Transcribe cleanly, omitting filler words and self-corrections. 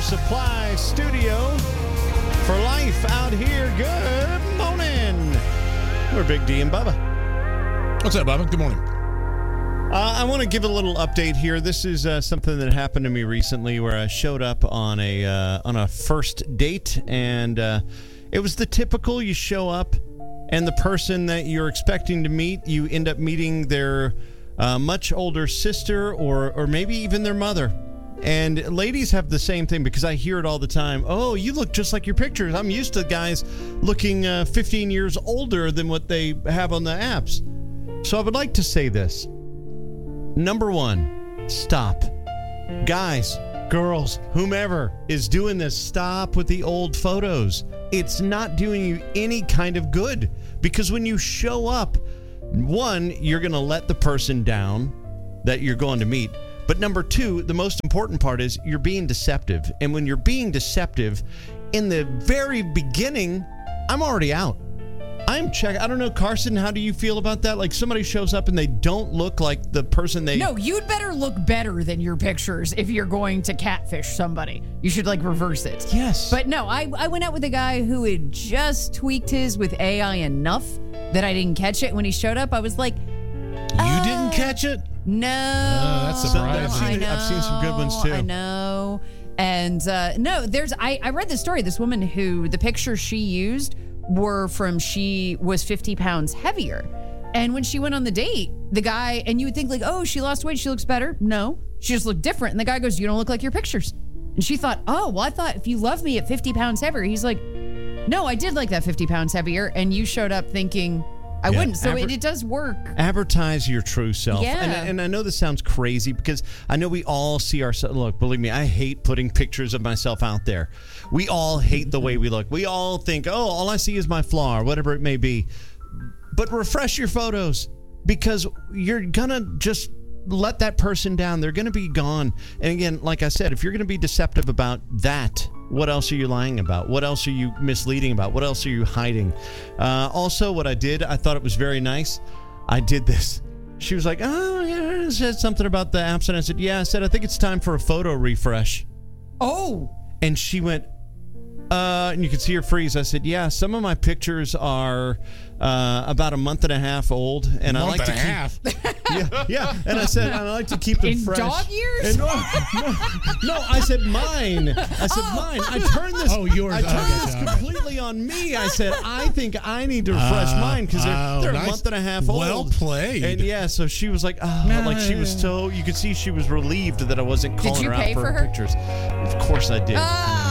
Supply studio for life out here. Good morning. We're Big D and Bubba. What's up, Bubba? Good morning. I want to give a little update here. This is something that happened to me recently where I showed up on a first date, and it was the typical you show up and the person that you're expecting to meet, you end up meeting their much older sister or maybe even their mother. And ladies have the same thing because I hear it all the time. Oh, you look just like your pictures. I'm used to guys looking 15 years older than what they have on the apps. So I would like to say this. Number one, stop. Guys, girls, whomever is doing this, stop with the old photos. It's not doing you any kind of good because when you show up, one, you're going to let the person down that you're going to meet. But number two, the most important part is you're being deceptive. And when you're being deceptive, in the very beginning, I'm already out. I'm checking. I don't know, Carson, how do you feel about that? Like somebody shows up and they don't look like the person they... No, you'd better look better than your pictures if you're going to catfish somebody. You should reverse it. Yes. But no, I went out with a guy who had just tweaked his with AI enough that I didn't catch it. When he showed up, I was like... You didn't catch it? No. That's surprising. I've seen some good ones too. I know. And no, I read the story. This woman who the pictures she used were from she was 50 pounds heavier. And when she went on the date, the guy, and you would think oh, she lost weight, she looks better. No, she just looked different. And the guy goes, you don't look like your pictures. And she thought, oh, well, I thought if you love me at 50 pounds heavier. He's like, no, I did like that 50 pounds heavier. And you showed up thinking... I wouldn't. So it does work. Advertise your true self. Yeah. And I know this sounds crazy because I know we all see ourselves. Look, believe me, I hate putting pictures of myself out there. We all hate the way we look. We all think, oh, all I see is my flaw or whatever it may be. But refresh your photos because you're going to just let that person down. They're going to be gone. And again, like I said, if you're going to be deceptive about that, what else are you lying about? What else are you misleading about? What else are you hiding? Also, what I did, I thought it was very nice. I did this. She was like, oh, yeah, said something about the apps. And I said, yeah. I said, I think it's time for a photo refresh. Oh. And she went, and you could see her freeze. I said, yeah, some of my pictures are about a month and a half old. And I like to keep... Yeah. And I said, I like to keep them in fresh. In dog years? And no, I said mine. Mine. I turned this. Oh, yours. I turned this completely on me. I said, I think I need to refresh mine because they're nice. A month and a half old. Well played. And yeah, so she was like, she was so, you could see she was relieved that I wasn't calling her out for her pictures. Of course I did.